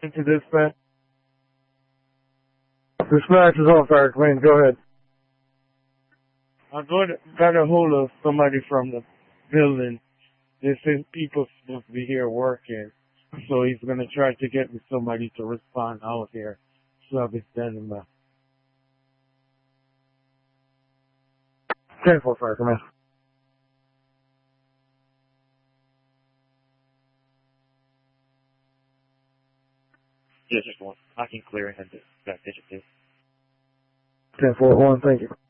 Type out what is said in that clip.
to dispatch? Dispatch is on fire command. Go ahead. I got a hold of somebody from the building. They say people supposed to be here working, so he's gonna try to get me somebody to respond out here. So I'll be standing by. 10-4 fire command. Yes, just one. I can clear and head to that digit, please. 10-4-1, thank you.